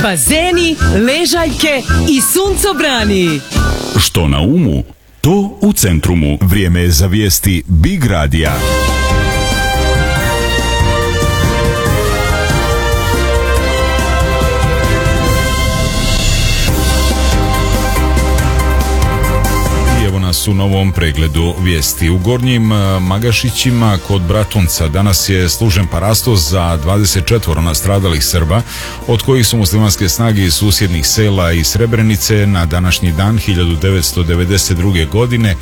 bazeni, ležaljke i suncobrani. Što na umu, to u centrumu. Vrijeme je za vijesti Big Radija. U novom pregledu vijesti. U Gornjim Magašićima kod Bratunca danas je služen parastos za 24 nastradalih Srba, od kojih su muslimanske snage iz susjednih sela i Srebrenice na današnji dan 1992. godine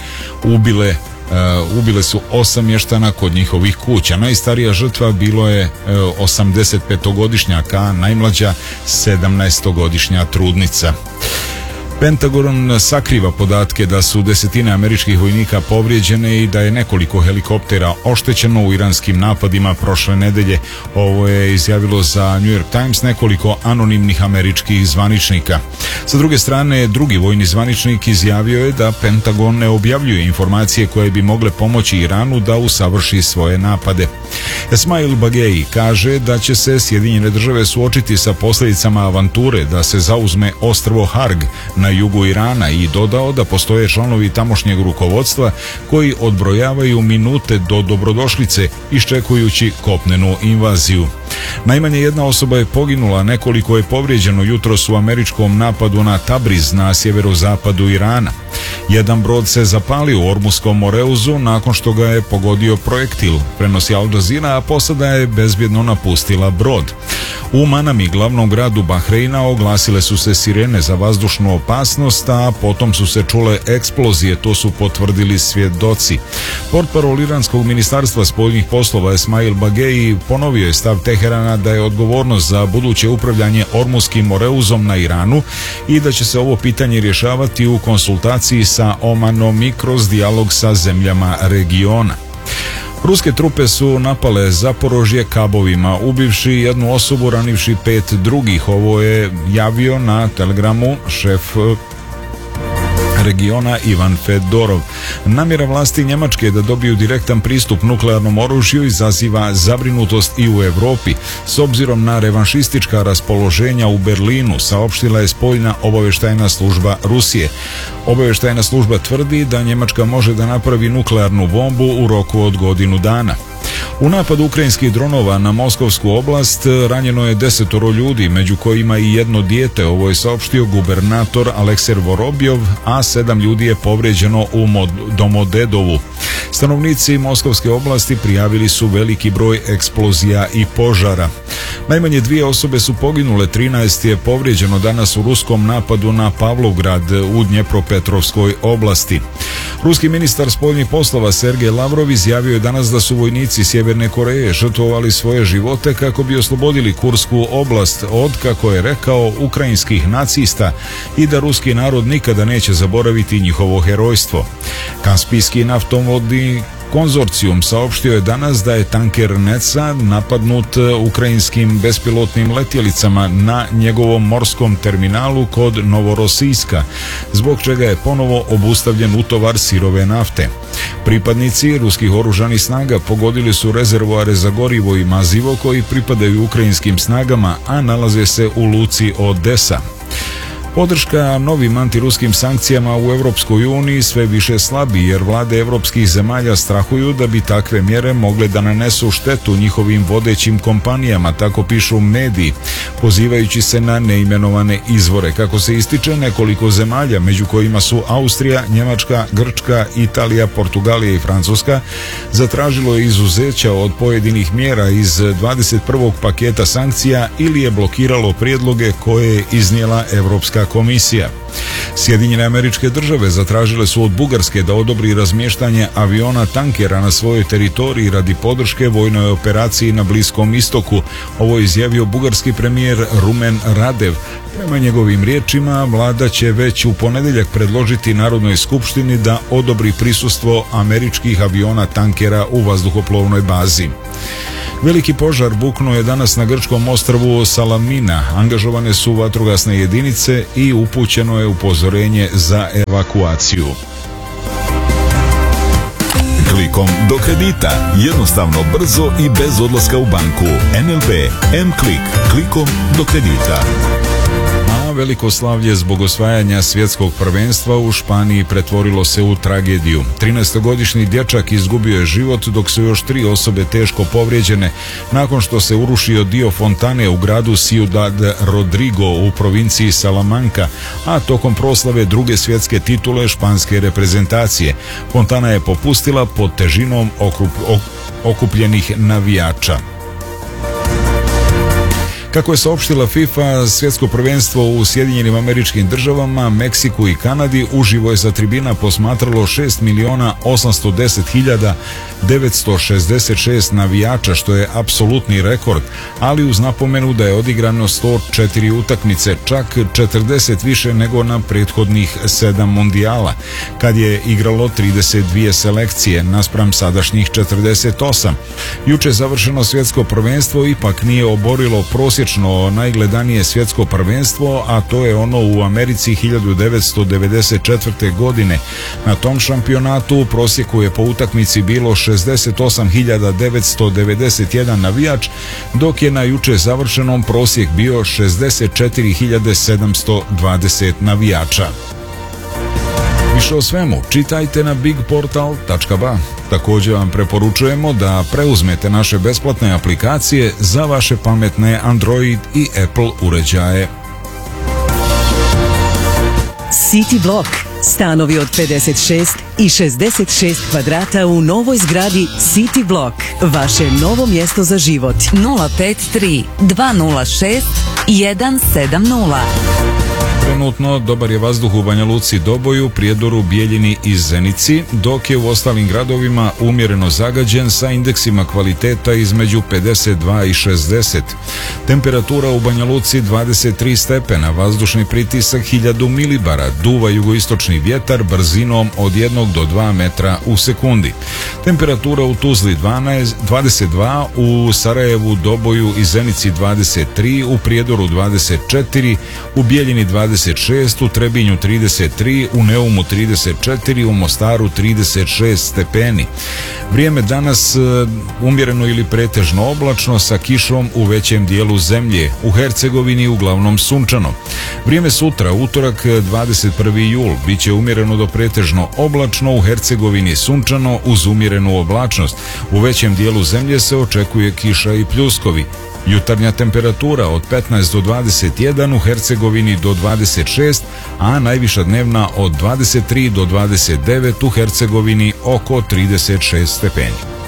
ubile su 8 mještana kod njihovih kuća. Najstarija žrtva bilo je 85-godišnjaka, a najmlađa 17-godišnja trudnica. Pentagon sakriva podatke da su desetine američkih vojnika povrijeđene i da je nekoliko helikoptera oštećeno u iranskim napadima prošle nedelje. Ovo je izjavilo za New York Times nekoliko anonimnih američkih zvaničnika. Sa druge strane, drugi vojni zvaničnik izjavio je da Pentagon ne objavljuje informacije koje bi mogle pomoći Iranu da usavrši svoje napade. Esmail Bagei kaže da će se Sjedinjene države suočiti sa posljedicama avanture da se zauzme ostrvo Harg na jugu Irana i dodao da postoje članovi tamošnjeg rukovodstva koji odbrojavaju minute do dobrodošlice iščekujući kopnenu invaziju. Najmanje jedna osoba je poginula, nekoliko je povrijeđeno jutros u američkom napadu na Tabriz na sjeverozapadu Irana. Jedan brod se zapalio u Ormuskom Moreuzu nakon što ga je pogodio projektil, prenosi Al Jazeera, a posada je bezbjedno napustila brod. U Manami, glavnom gradu Bahreina, oglasile su se sirene za vazdušnu opasnost, a potom su se čule eksplozije, to su potvrdili svjedoci. Portparol iranskog ministarstva spoljnih poslova Esmail Bagei ponovio je stav Teherana da je odgovornost za buduće upravljanje Ormuskim Moreuzom na Iranu i da će se ovo pitanje rješavati u konsultaciji sa Omanom i kroz dijalog sa zemljama regiona. Ruske trupe su napale Zaporožje kabovima, ubivši jednu osobu, ranivši 5 drugih. Ovo je javio na Telegramu šef regiona Ivan Fedorov. Namjera vlasti Njemačke da dobiju direktan pristup nuklearnom oružju izaziva zabrinutost i u Europi. S obzirom na revanšistička raspoloženja u Berlinu, saopštila je spoljna obavještajna služba Rusije. Obavještajna služba tvrdi da Njemačka može da napravi nuklearnu bombu u roku od godinu dana. U napadu ukrajinskih dronova na Moskovsku oblast ranjeno je 10 ljudi, među kojima i jedno dijete. Ovo je saopštio gubernator Alekser Vorobjov, a 7 ljudi je povrijeđeno u Domodedovu. Stanovnici Moskovske oblasti prijavili su veliki broj eksplozija i požara. Najmanje 2 osobe su poginule, 13 je povrijeđeno danas u ruskom napadu na Pavlovgrad u Dnjepropetrovskoj oblasti. Ruski ministar spoljnih poslova Sergej Lavrov izjavio je danas da su vojnici Sjeverne Koreje žrtvovali svoje živote kako bi oslobodili Kursku oblast od, kako je rekao, ukrajinskih nacista i da ruski narod nikada neće zaboraviti njihovo herojstvo. Kaspijski naftovodni konzorcijum saopštio je danas da je tanker Neca napadnut ukrajinskim bespilotnim letjelicama na njegovom morskom terminalu kod Novorosijska, zbog čega je ponovo obustavljen utovar sirove nafte. Pripadnici ruskih oružanih snaga pogodili su rezervoare za gorivo i mazivo koji pripadaju ukrajinskim snagama, a nalaze se u luci Odesa. Podrška novim antiruskim sankcijama u Europskoj uniji sve više slabi, jer vlade europskih zemalja strahuju da bi takve mjere mogle da nanesu štetu njihovim vodećim kompanijama, tako pišu mediji, pozivajući se na neimenovane izvore. Kako se ističe, nekoliko zemalja, među kojima su Austrija, Njemačka, Grčka, Italija, Portugalija i Francuska, zatražilo je izuzeća od pojedinih mjera iz 21. paketa sankcija ili je blokiralo prijedloge koje je iznijela Europska komisija. Sjedinjene Američke Države zatražile su od Bugarske da odobri razmještanje aviona tankera na svojoj teritoriji radi podrške vojnoj operaciji na Bliskom istoku. Ovo je izjavio bugarski premijer Rumen Radev. Prema njegovim riječima, vlada će već u ponedjeljak predložiti Narodnoj skupštini da odobri prisustvo američkih aviona tankera u vazduhoplovnoj bazi. Veliki požar buknuo je danas na grčkom ostrvu Salamina. Angažovane su vatrogasne jedinice i upućeno je upozorenje za evakuaciju. Klikom do kredita. Jednostavno, brzo i bez odlaska u banku. NLB M-Klik. Klikom do kredita. veliko slavlje zbog osvajanja svjetskog prvenstva u Španiji pretvorilo se u tragediju. 13-godišnji dječak izgubio je život dok su još 3 osobe teško povrijeđene nakon što se urušio dio fontane u gradu Ciudad Rodrigo u provinciji Salamanca, a tokom proslave druge svjetske titule španske reprezentacije. Fontana je popustila pod težinom okupljenih navijača. Kako je saopštila FIFA, svjetsko prvenstvo u Sjedinjenim Američkim Državama, Meksiku i Kanadi uživo je sa tribina posmatralo 6.810.966 navijača, što je apsolutni rekord, ali uz napomenu da je odigrano 104 utakmice, čak 40 više nego na prethodnih 7 mundijala, kad je igralo 32 selekcije naspram sadašnjih 48. Juče završeno svjetsko prvenstvo ipak nije oborilo prosječno najgledanije svjetsko prvenstvo, a to je ono u Americi 1994. godine. Na tom šampionatu u prosjeku je po utakmici bilo 68.991 navijač, dok je na juče završenom prosjek bio 64.720 navijača. Više o svemu čitajte na bigportal.ba. Također vam preporučujemo da preuzmete naše besplatne aplikacije za vaše pametne Android i Apple uređaje. City Block. Stanovi od 56 i 66 kvadrata u novoj zgradi City Block. Vaše novo mjesto za život. 053 206 170. Trenutno dobar je vazduh u Banja Luci, Doboju, Prijedoru, Bijeljini i Zenici, dok je u ostalim gradovima umjereno zagađen sa indeksima kvaliteta između 52 i 60. Temperatura u Banja Luci 23 stepena, vazdušni pritisak 1000 milibara, duva jugoistočni vjetar brzinom od 1 do 2 metra u sekundi. Temperatura u Tuzli 22, u Sarajevu, Doboju i Zenici 23, u Prijedoru 24, u Bijeljini 26, u Trebinju 33, u Neumu 34, u Mostaru 36 stepeni. Vrijeme danas umjereno ili pretežno oblačno sa kišom u većem dijelu zemlje, u Hercegovini uglavnom sunčano. Vrijeme sutra, utorak 21. jul, bit će umjereno do pretežno oblačno, u Hercegovini sunčano uz umjerenu oblačnost. U većem dijelu zemlje se očekuje kiša i pljuskovi. Jutarnja temperatura od 15 do 21, u Hercegovini do 26, a najviša dnevna od 23 do 29, u Hercegovini oko 36 stepeni.